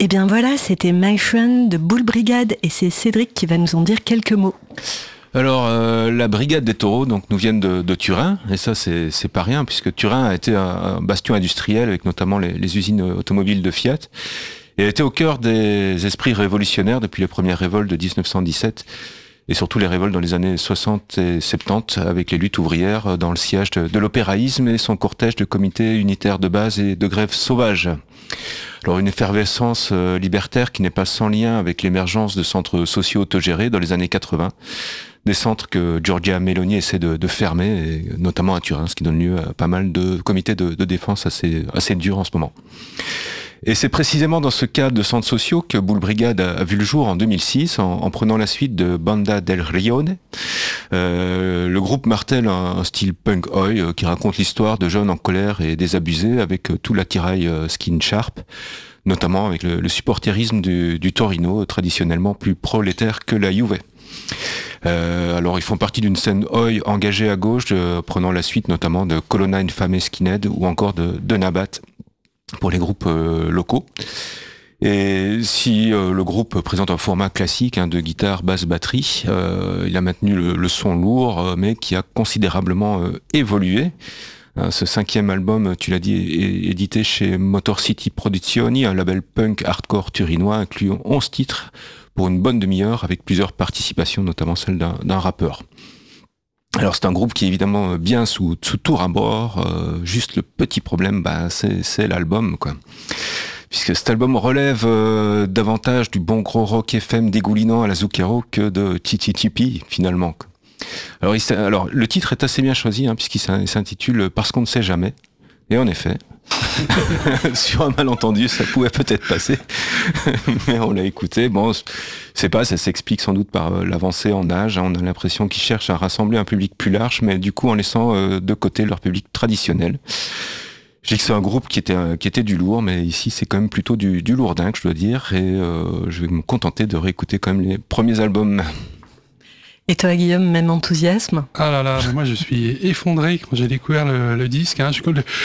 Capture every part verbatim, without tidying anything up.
Et bien voilà, c'était My Friend de Bull Brigade et c'est Cédric qui va nous en dire quelques mots. Alors, euh, la Brigade des Taureaux donc, nous viennent de, de Turin, et ça, c'est, c'est pas rien, puisque Turin a été un, un bastion industriel, avec notamment les, les usines automobiles de Fiat, et a été au cœur des esprits révolutionnaires depuis les premières révoltes de dix-neuf cent dix-sept, et surtout les révoltes dans les années soixante et soixante-dix, avec les luttes ouvrières dans le sillage de, de l'opéraïsme et son cortège de comités unitaires de base et de grèves sauvages. Alors une effervescence euh, libertaire qui n'est pas sans lien avec l'émergence de centres sociaux autogérés dans les années quatre-vingts, des centres que Giorgia Meloni essaie de, de fermer, et notamment à Turin, ce qui donne lieu à pas mal de comités de, de défense assez, assez durs en ce moment. Et c'est précisément dans ce cadre de centres sociaux que Bull Brigade a, a vu le jour en deux mille six, en, en prenant la suite de Banda del Rione. Euh, le groupe martèle un, un style punk oi euh, qui raconte l'histoire de jeunes en colère et désabusés avec euh, tout l'attirail euh, skin sharp, notamment avec le, le supporterisme du, du Torino, traditionnellement plus prolétaire que la Juve. Euh, alors ils font partie d'une scène oi engagée à gauche, euh, prenant la suite notamment de Colonna Infame Skinhead ou encore de, de Nabat pour les groupes euh, locaux. Et si euh, le groupe présente un format classique hein, de guitare, basse, batterie, euh, il a maintenu le, le son lourd, euh, mais qui a considérablement euh, évolué. Hein, ce cinquième album, tu l'as dit, est édité chez Motor City Produzioni, un label punk hardcore turinois, incluant onze titres pour une bonne demi-heure, avec plusieurs participations, notamment celle d'un, d'un rappeur. Alors c'est un groupe qui est évidemment bien sous, sous tout rabord, euh, juste le petit problème, bah, c'est, c'est l'album, quoi. Puisque cet album relève euh, davantage du bon gros rock F M dégoulinant à la Zucchero que de Titi Tipi, finalement. Alors, il, alors le titre est assez bien choisi, hein, puisqu'il s'intitule « Parce qu'on ne sait jamais ». Et en effet, sur un malentendu, ça pouvait peut-être passer, mais on l'a écouté. Bon, c'est pas, ça s'explique sans doute par euh, l'avancée en âge. Hein, on a l'impression qu'ils cherchent à rassembler un public plus large, mais du coup en laissant euh, de côté leur public traditionnel. Je dis que c'est un groupe qui était, qui était du lourd, mais ici c'est quand même plutôt du, du lourdingue, je dois dire, et euh, je vais me contenter de réécouter quand même les premiers albums. Et toi, Guillaume, même enthousiasme? Ah là là, mais moi je suis effondré quand j'ai découvert le, le disque. Hein. Je,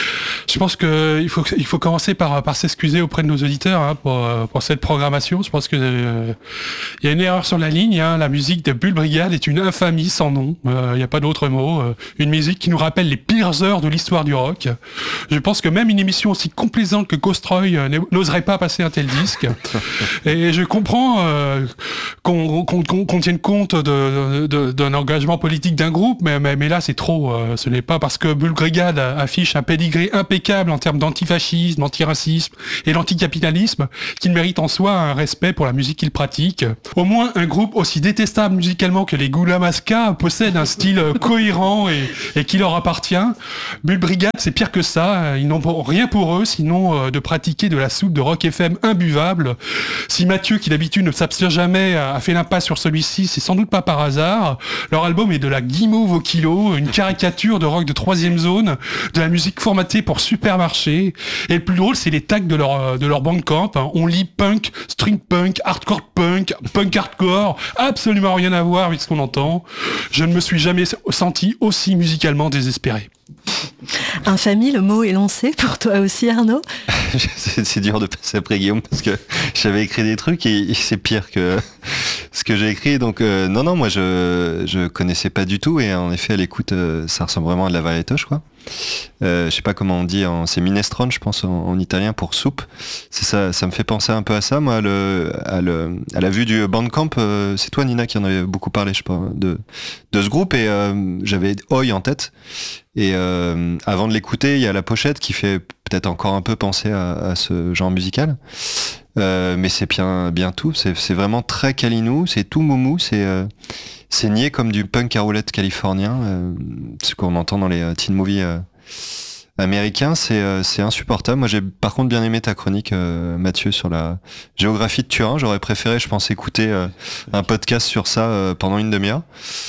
je pense qu'il faut, il faut commencer par, par s'excuser auprès de nos auditeurs hein, pour, pour cette programmation. Je pense qu'il euh, y a une erreur sur la ligne. Hein. La musique de Bull Brigade est une infamie sans nom. Il euh, n'y a pas d'autre mot. Euh, une musique qui nous rappelle les pires heures de l'histoire du rock. Je pense que même une émission aussi complaisante que Ghost Roy euh, n'oserait pas passer un tel disque. Et je comprends euh, qu'on, qu'on, qu'on, qu'on tienne compte de De, de, d'un engagement politique d'un groupe, mais, mais, mais là c'est trop. Euh, ce n'est pas parce que Bull Brigade affiche un pédigré impeccable en termes d'antifascisme, d'antiracisme et d'anticapitalisme qu'il mérite en soi un respect pour la musique qu'il pratique. Au moins un groupe aussi détestable musicalement que les Gula Masca possède un style cohérent et, et qui leur appartient. Bull Brigade c'est pire que ça. Ils n'ont rien pour eux sinon euh, de pratiquer de la soupe de rock F M imbuvable. Si Mathieu, qui d'habitude ne s'abstient jamais, a fait l'impasse sur celui-ci, c'est sans doute pas par hasard. Leur album est de la guimauve au kilo, une caricature de rock de troisième zone, de la musique formatée pour supermarché. Et le plus drôle, c'est les tags de leur, de leur bandcamp. Hein. On lit punk, string punk, hardcore punk, punk hardcore, absolument rien à voir avec ce qu'on entend. Je ne me suis jamais senti aussi musicalement désespéré. Infamie, le mot est lancé pour toi aussi, Arnaud. c'est, c'est dur de passer après Guillaume parce que j'avais écrit des trucs et, et c'est pire que ce que j'ai écrit. Donc euh, non, non, moi je je connaissais pas du tout et en effet à l'écoute euh, ça ressemble vraiment à de la variétoche quoi. Euh, je sais pas comment on dit, en, c'est minestrone je pense en, en italien pour soupe. C'est ça, ça me fait penser un peu à ça. Moi, le, à, le, à la vue du Bandcamp, euh, c'est toi Nina qui en avait beaucoup parlé, je pense, de de ce groupe et euh, j'avais Oi en tête. Et euh, avant de l'écouter, il y a la pochette qui fait peut-être encore un peu penser à, à ce genre musical. Euh, mais c'est bien, bien tout. C'est, c'est vraiment très calinou, c'est tout moumou, c'est, euh, c'est niais comme du punk à roulette californien, euh, ce qu'on entend dans les euh, teen movies euh, américains. C'est, euh, c'est insupportable. Moi, j'ai par contre bien aimé ta chronique, euh, Mathieu, sur la géographie de Turin. J'aurais préféré, je pense, écouter euh, un podcast sur ça euh, pendant une demi-heure.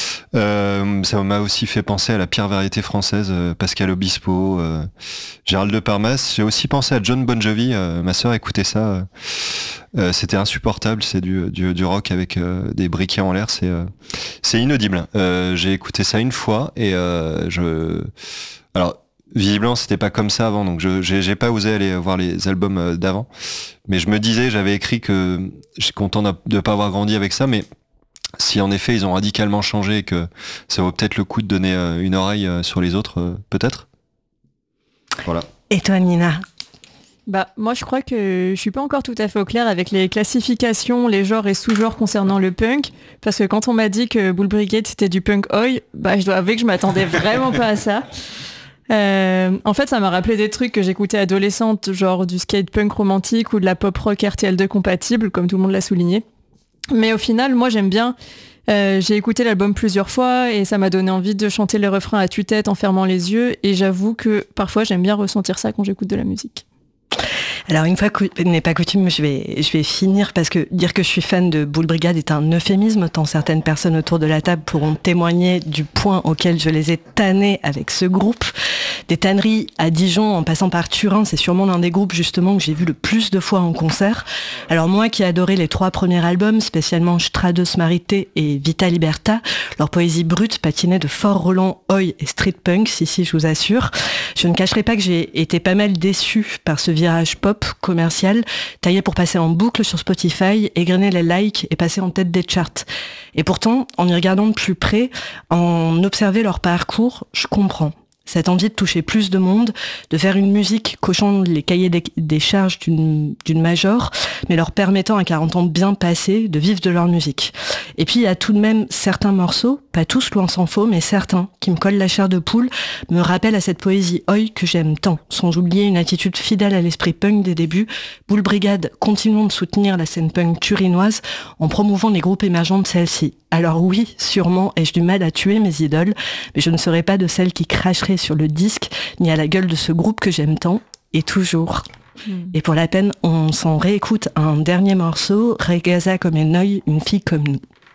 Euh, ça m'a aussi fait penser à la pire variété française, euh, Pascal Obispo, euh, Gérald Depardieu. J'ai aussi pensé à John Bon Jovi. Euh, ma sœur écoutait ça. Euh, euh, c'était insupportable. C'est du, du, du rock avec euh, des briquets en l'air. C'est, euh, c'est inaudible. Euh, j'ai écouté ça une fois et euh, je. Alors. visiblement c'était pas comme ça avant, donc je j'ai, j'ai pas osé aller voir les albums d'avant, mais je me disais, j'avais écrit que je suis content de pas avoir grandi avec ça, mais si en effet ils ont radicalement changé et que ça vaut peut-être le coup de donner une oreille sur les autres, peut-être. Voilà. Et toi, Nina? Bah, moi, je crois que je suis pas encore tout à fait au clair avec les classifications, les genres et sous-genres concernant le punk, parce que quand on m'a dit que Bull Brigade c'était du punk oi, bah, je dois avouer que je m'attendais vraiment pas à ça. Euh, en fait, ça m'a rappelé des trucs que j'écoutais adolescente, genre du skate punk romantique ou de la pop rock R T L deux compatible, comme tout le monde l'a souligné. Mais au final, moi, j'aime bien. Euh, j'ai écouté l'album plusieurs fois et ça m'a donné envie de chanter les refrains à tue-tête en fermant les yeux. Et j'avoue que parfois, j'aime bien ressentir ça quand j'écoute de la musique. Alors une fois que n'est pas coutume, je vais, je vais finir parce que dire que je suis fan de Bull Brigade est un euphémisme, tant certaines personnes autour de la table pourront témoigner du point auquel je les ai tannés avec ce groupe. Des tanneries à Dijon en passant par Turin, c'est sûrement l'un des groupes justement que j'ai vu le plus de fois en concert. Alors moi qui ai adoré les trois premiers albums, spécialement Strados Marité et Vita Liberta, leur poésie brute patinait de fort Roland, oi et street punk, si si je vous assure. Je ne cacherai pas que j'ai été pas mal déçue par ce virage pop commercial, taillé pour passer en boucle sur Spotify, égrener les likes et passer en tête des charts. Et pourtant, en y regardant de plus près, en observant leur parcours, je comprends. Cette envie de toucher plus de monde, de faire une musique cochant les cahiers des, des charges d'une, d'une major, mais leur permettant à quarante ans bien passés de vivre de leur musique. Et puis il y a tout de même certains morceaux, pas tous loin s'en faut, mais certains, qui me collent la chair de poule, me rappellent à cette poésie oi que j'aime tant, sans oublier une attitude fidèle à l'esprit punk des débuts. Bull Brigade, continuons de soutenir la scène punk turinoise en promouvant les groupes émergents de celle-ci. Alors oui, sûrement ai-je du mal à tuer mes idoles, mais je ne serai pas de celles qui cracheraient sur le disque, ni à la gueule de ce groupe que j'aime tant, et toujours. Mm. Et pour la peine, on s'en réécoute un dernier morceau, Regaza comme une oi, une fille comme nous.